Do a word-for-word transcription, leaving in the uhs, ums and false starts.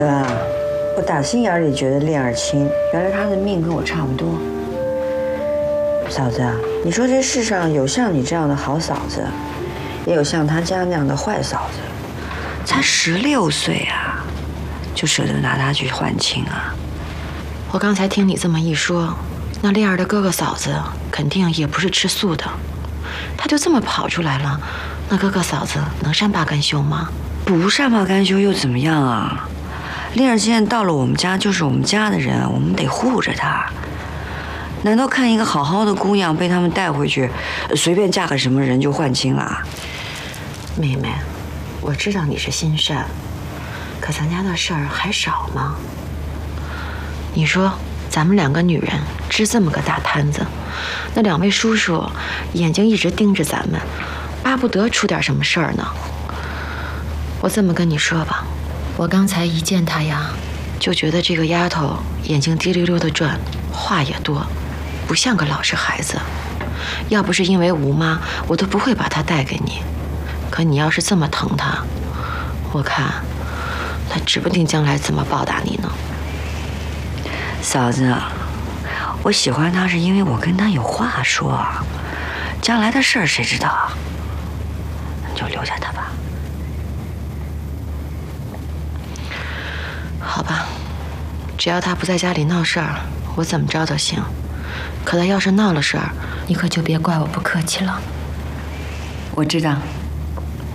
啊，我打心眼里觉得练儿亲，原来他的命跟我差不多。嫂子，你说这世上有像你这样的好嫂子，也有像他家那样的坏嫂子。才十六岁啊，就舍得拿他去换亲啊？ 我刚才听你这么一说，那丽儿的哥哥嫂子肯定也不是吃素的，他就这么跑出来了，那哥哥嫂子能善罢甘休吗？ 不善罢甘休又怎么样啊？丽儿现在到了我们家就是我们家的人，我们得护着她。难道看一个好好的姑娘被他们带回去，随便嫁个什么人就换亲了？ 妹妹，我知道你是心善，可咱家的事儿还少吗？你说咱们两个女人支这么个大摊子，那两位叔叔眼睛一直盯着咱们，巴不得出点什么事儿呢。我这么跟你说吧，我刚才一见她呀，就觉得这个丫头眼睛滴溜溜的转，话也多，不像个老实孩子。要不是因为吴妈，我都不会把她带给你。可你要是这么疼她，我看她指不定将来怎么报答你呢。 嫂子，我喜欢他是因为我跟他有话说，将来的事儿谁知道？就留下他吧。 好吧，只要他不在家里闹事儿，我怎么着都行。可他要是闹了事儿，你可就别怪我不客气了。 我知道。